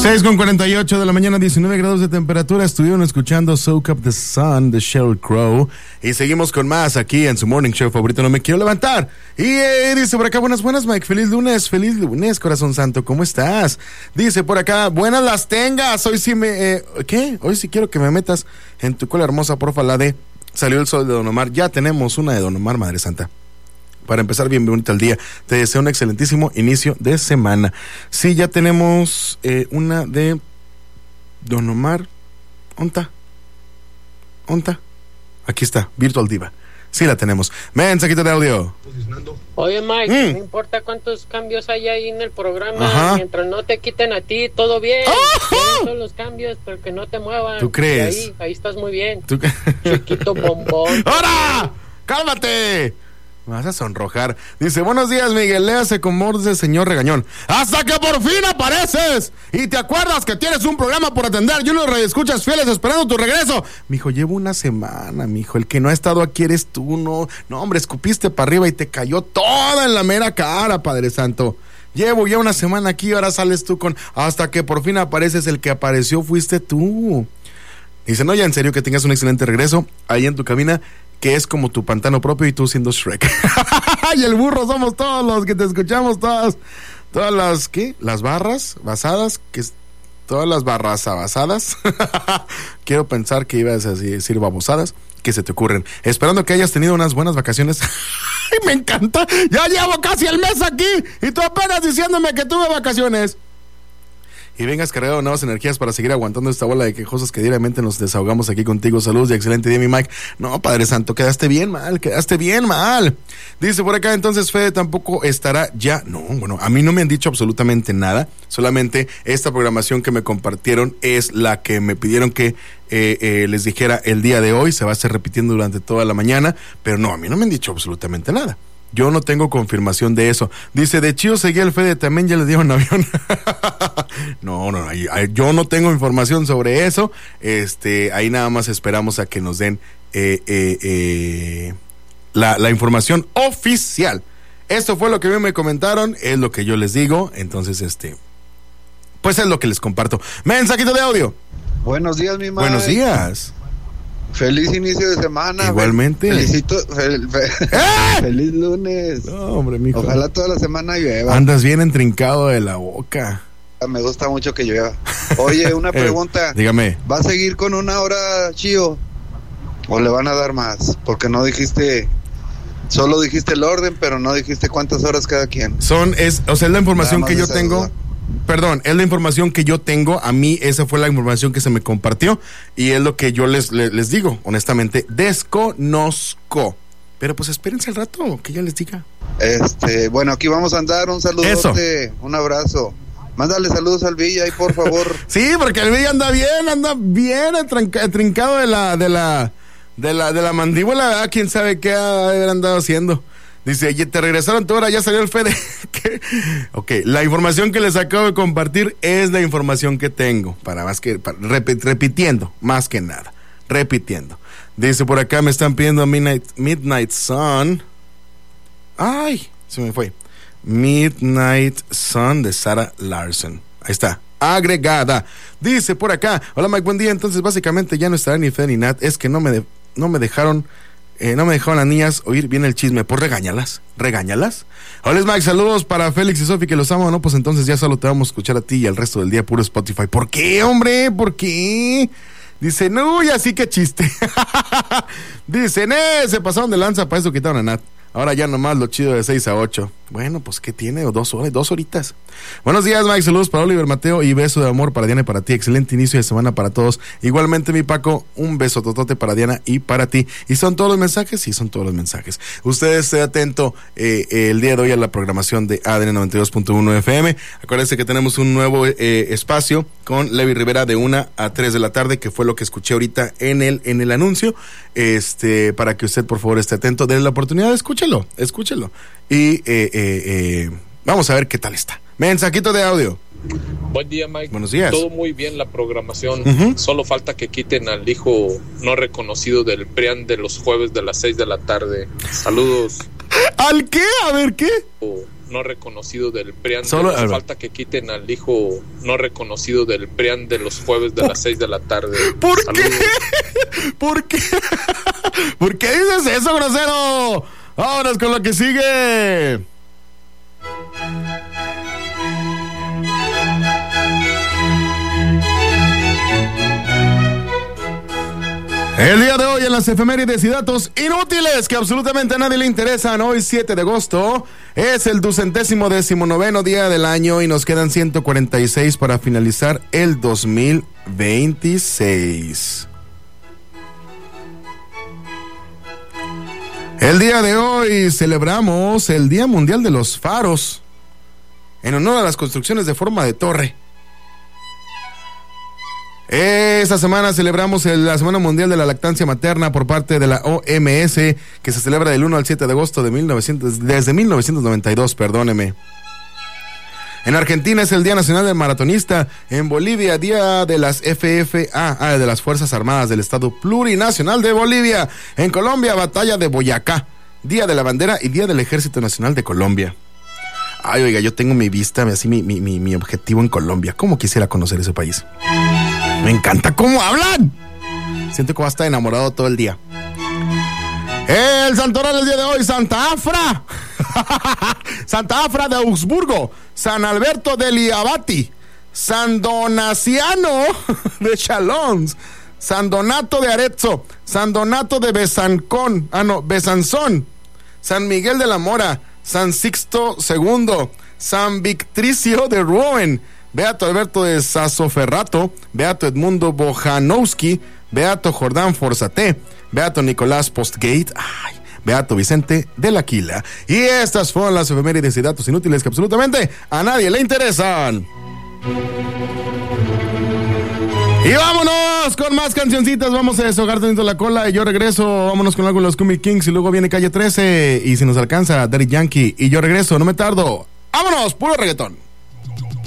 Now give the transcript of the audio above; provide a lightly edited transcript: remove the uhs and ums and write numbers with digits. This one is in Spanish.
6:48 de la mañana, 19 grados de temperatura. Estuvieron escuchando Soak Up the Sun de Sheryl Crow. Y seguimos con más aquí en su morning show favorito, No Me Quiero Levantar. Y dice por acá, buenas, Mike. Feliz lunes, corazón santo. ¿Cómo estás? Dice por acá, buenas las tengas. Hoy sí ¿qué? Hoy sí quiero que me metas en tu cola hermosa, porfa, la de Salió el Sol de Don Omar. Ya tenemos una de Don Omar, Madre Santa. Para empezar bien bonito el día. Te deseo un excelentísimo inicio de semana. Sí, ya tenemos una de Don Omar. ¿Onta? Aquí está, Virtual Diva. Sí la tenemos. Mensajito de audio. Oye, Mike, no importa cuántos cambios hay ahí en el programa, mientras no te quiten a ti, todo bien. Son los cambios, pero que no te muevan. ¿Tú crees? Ahí estás muy bien. Chiquito bombón. ¡Hora! ¡Cálmate! Me vas a sonrojar. Dice, buenos días, Miguel. Léase con voz de señor regañón. ¡Hasta que por fin apareces! Y te acuerdas que tienes un programa por atender y unos radioescuchas fieles esperando tu regreso. Mijo, llevo una semana, mijo. El que no ha estado aquí eres tú, no, hombre, escupiste para arriba y te cayó toda en la mera cara, Padre Santo. Llevo ya una semana aquí y ahora sales tú con hasta que por fin apareces. El que apareció fuiste tú. Dice, no, ya en serio, que tengas un excelente regreso ahí en tu cabina, que es como tu pantano propio y tú siendo Shrek. Y el burro somos todos los que te escuchamos, todas las, ¿qué? Las barras basadas, todas las barras basadas. Quiero pensar que ibas a decir babosadas que se te ocurren. Esperando que hayas tenido unas buenas vacaciones. ¡Ay, me encanta! Ya llevo casi el mes aquí y tú apenas diciéndome que tuve vacaciones. Y vengas cargado de nuevas energías para seguir aguantando esta bola de quejosos que diariamente nos desahogamos aquí contigo. Saludos y excelente día, mi Mike. No, Padre Santo, quedaste bien mal. Dice por acá, entonces Fede tampoco estará ya. No, bueno, a mí no me han dicho absolutamente nada. Solamente esta programación que me compartieron es la que me pidieron que les dijera el día de hoy. Se va a estar repitiendo durante toda la mañana. Pero no, a mí no me han dicho absolutamente nada. Yo no tengo confirmación de eso. Dice, de Chío seguía el Fede, también ya le dieron avión. No, yo no tengo información sobre eso. Ahí nada más esperamos a que nos den la información oficial. Esto fue lo que a mí me comentaron, es lo que yo les digo. Entonces, pues es lo que les comparto. Mensajito de audio. Buenos días, mi Mike. Buenos días. Feliz inicio de semana. Igualmente. Feliz lunes. No, hombre, mijo. Ojalá toda la semana llueva. Andas bien entrincado de la boca. Me gusta mucho que llueva. Oye, una pregunta. Dígame. ¿Va a seguir con una hora, Chío? ¿O le van a dar más? Porque no dijiste... Solo dijiste el orden, pero no dijiste cuántas horas cada quien. Es la información que yo tengo... Duda. Perdón, es la información que yo tengo. A mí esa fue la información que se me compartió y es lo que yo les digo. Honestamente, desconozco. Pero pues espérense al rato, que ya les diga. Bueno, aquí vamos a andar. Un saludote, un abrazo. Mándale saludos al Villa ahí, por favor. Sí, porque el Villa anda bien trincado de la mandíbula, ¿verdad? ¿Quién sabe qué ha de haber andado haciendo? Dice, te regresaron tu hora, ya salió el Fede. Ok, la información que les acabo de compartir es la información que tengo. Repitiendo, más que nada. Repitiendo. Dice por acá, me están pidiendo Midnight Sun. Ay, se me fue. Midnight Sun de Sarah Larson. Ahí está. Agregada. Dice por acá, hola Mike, buen día. Entonces básicamente ya no estará ni Fede ni Nat. Es que no me dejaron las niñas oír bien el chisme. Pues regáñalas. Hola Mike, saludos para Félix y Sofi que los amo, ¿no? Pues entonces ya solo te vamos a escuchar a ti y al resto del día puro Spotify. ¿Por qué, hombre? ¿Por qué? Dice, no, y así que chiste. Dicen, se pasaron de lanza, para eso quitaron a Nat. Ahora ya nomás lo chido de 6 a 8. Bueno, pues ¿qué tiene? 2 horas, 2 horitas. Buenos días, Mike. Saludos para Oliver, Mateo y beso de amor para Diana y para ti. Excelente inicio de semana para todos. Igualmente, mi Paco, un beso totote para Diana y para ti. ¿Y son todos los mensajes? Sí, son todos los mensajes. Usted esté atento el día de hoy a la programación de ADN 92.1 FM. Acuérdense que tenemos un nuevo espacio con Levi Rivera de 1 a 3 de la tarde, que fue lo que escuché ahorita en el anuncio. Para que usted, por favor, esté atento. Denle la oportunidad, escúchelo. Y vamos a ver qué tal está. Mensajito de audio. Buen día, Mike. Buenos días. Todo muy bien la programación. Solo falta que quiten al hijo no reconocido del PRIAN de los jueves de las 6 de la tarde. Saludos. ¿Al qué? A ver, ¿qué? no reconocido del PRIAN. Solo falta que quiten al hijo no reconocido del PRIAN de los jueves de las 6 de la tarde. ¿Por Saludos. qué? ¿Por qué? ¿Por qué dices eso, grosero? Vámonos con lo que sigue. El día de hoy en las efemérides y datos inútiles que absolutamente a nadie le interesan, hoy 7 de agosto es el 219º día del año y nos quedan 146 para finalizar el 2026. El día de hoy celebramos el Día Mundial de los Faros en honor a las construcciones de forma de torre. Esta semana celebramos la Semana Mundial de la Lactancia Materna por parte de la OMS, que se celebra del 1 al 7 de agosto desde 1992, perdóneme. En Argentina es el Día Nacional del Maratonista. En Bolivia, Día de las FFA, de las Fuerzas Armadas del Estado Plurinacional de Bolivia. En Colombia, Batalla de Boyacá, Día de la Bandera y Día del Ejército Nacional de Colombia. Ay, oiga, yo tengo mi vista, así mi objetivo en Colombia. ¿Cómo quisiera conocer ese país? Me encanta cómo hablan. Siento que va a estar enamorado todo el día. El santoral del día de hoy, Santa Afra. Santa Afra de Augsburgo. San Alberto de Liabati. San Donaciano de Chalons. San Donato de Arezzo. San Donato de Besanzón. San Miguel de la Mora. San Sixto II. San Victricio de Rouen. Beato Alberto de Sassoferrato, Beato Edmundo Bojanowski, Beato Jordán Forzaté, Beato Nicolás Postgate, Beato Vicente de la Quila. Y estas fueron las efemérides y datos inútiles que absolutamente a nadie le interesan. Y vámonos con más cancioncitas. Vamos a deshogar tantito la cola y yo regreso. Vámonos con algo de los Cumbia Kings y luego viene Calle 13 y si nos alcanza Daddy Yankee y yo regreso, no me tardo. Vámonos, puro reggaetón.